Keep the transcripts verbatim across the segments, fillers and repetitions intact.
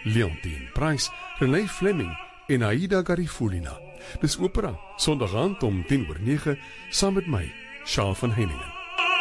Leontien Pryce, Renée Fleming en Aida Garifulina. Dis opera, Sondagaand om tien oor nege, saam met my, Sjaal van Heiningen.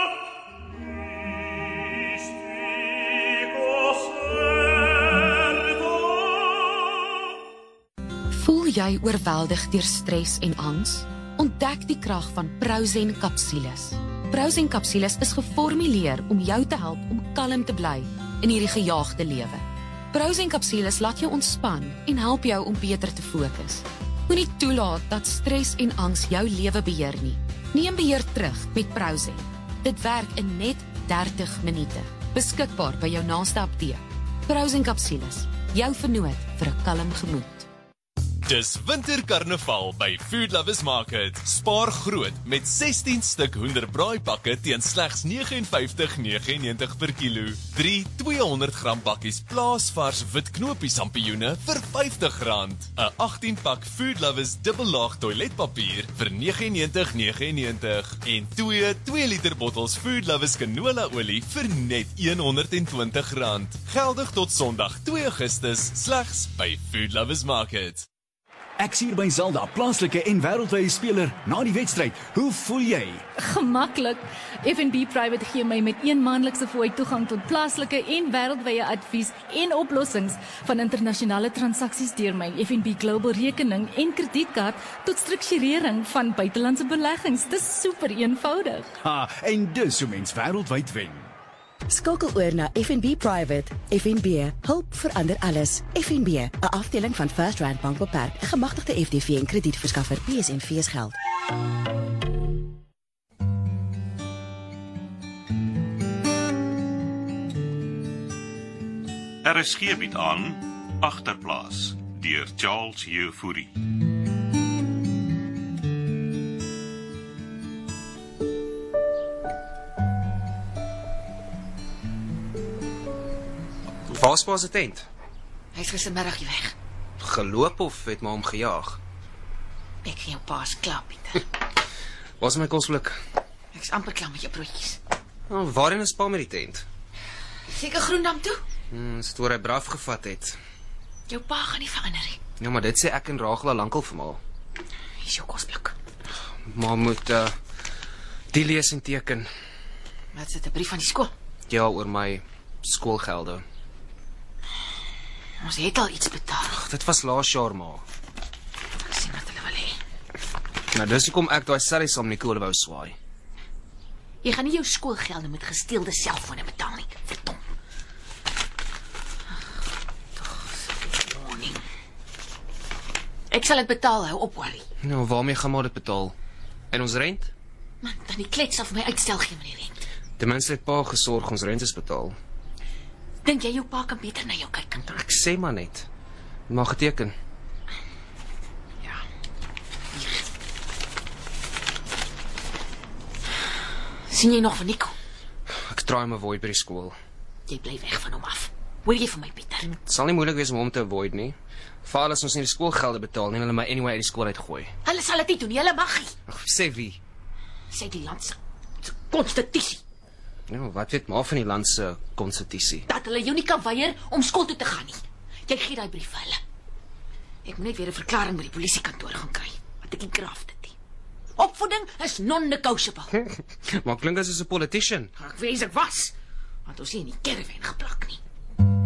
Voel jy oorweldig deur stres en angs? Ontdek die krag van Prozen kapsules. Prozen kapsules is geformuleer om jou te help om kalm te bly in hierdie gejaagde lewe. Prozen kapsules laat jou ontspan en help jou om beter te fokus. Moenie toelaat dat stres en angs jou lewe beheer nie. Neem beheer terug met Prozen. Dit werk in net dertig minute. Beskikbaar by jou naaste apteek. Prozen kapsules, jou vernoot vir 'n kalm gemoed. Dis winterkarnaval by Food Lovers Market. Spaar groot met sestien stuk hoenderbraaipakke teen slegs vyf eenenvyftig komma negenennegentig per kilo. drie tweehonderd gram bakkies plaasvars wit knoopie sampioene vir vyftig rand. 'n agttien pak Food Lovers dubbellaag toiletpapier vir negenennegentig komma negenennegentig en twee twee liter bottels Food Lovers canola olie vir net honderdtwintig rand. Geldig tot Sondag twee Augustus slegs by Food Lovers Market. Ek sien by Zelda, plaaslike en wêreldwye speler na die wedstryd. Hoe voel jy? Gemaklik. F en B Private gee my met een maandelikse fooi toegang tot plaaslike en wêreldwye advies en oplossings van internasionale transaksies deur my F en B Global rekening en kredietkaart tot strukturering van buitelandse beleggings. Dis super eenvoudig. Ha, en dus hoe mens wêreldwyd wen. Skakel oor na F en B Private. F en B, hulp verander alles. F en B, 'n afdeling van First Rand Bank Beperk, 'n gemagtigde F D V en kredietverskaffer. P S M V is geld. R S G bied aan Agterplaas deur Charles Jefouri. Waar is pa se tent? Hy is gistermiddag weg. Geloop of het maar hom gejaag? Ek gaan jou pa se klaar, Pieter. Waar is my kosblik? Ek is amper klaar met jou broodjies. Oh, waarin is pa met die tent? Seker Groendam toe? Hmm, is dit waar hy braaf gevat het. Jou pa gaan nie verander nie. Ja, maar dit sê ek en Rachel al lankal vir ma. Hier is jou kosblik. Ma moet uh, die lees en teken. Wat is dit, 'n brief van die skool? Ja, oor my skoolgelde. Ons het al iets betaal. Ach, dit was laas jaar, ma. Ek sien wat hulle wil hê. Nou, dis hoekom ek daai sellies saam met Nicole wou swaai. Jy gaan nie jou skoolgelde met gesteelde selfone betaal nie. Verdom. Ek sal dit betaal, hou op, worry. Nou, waarmee gaan ma dit betaal? En ons rent? Man, dan die klets af my uitstel gee met die rent. Ten minste het pa gesorg ons rent is betaal. Dink jy jou pa kan beter na jou kyk? Ek sê maar net. Maar geteken. Ja. Hier. Sien jy nog van Nico? Ek try om avoid by die skool. Jy bly weg van hom af. Hoor jy van my, Pieter? Het sal nie moeilik wees om hom te avoid nie. Veral as ons nie die skoolgelde betaal nie, hulle my anyway uit die skool uitgooi. Hulle sal dit nie doen nie, hulle mag nie. Ag, sê wie? Sê die land se konstitusie. Ja, wat weet maar van die land se konstitusie? Dat hulle jou nie kan weier om skool toe te gaan nie. Jy gee daai brief vir hulle. Ek moet net weer 'n verklaring by die polisiekantoor gaan kry. Want ek graaf dit nie. Opvoeding is non-negotiable. Maar klink as 'n politician. Ek weet ek was. Want ons sien nie caravan geplak nie.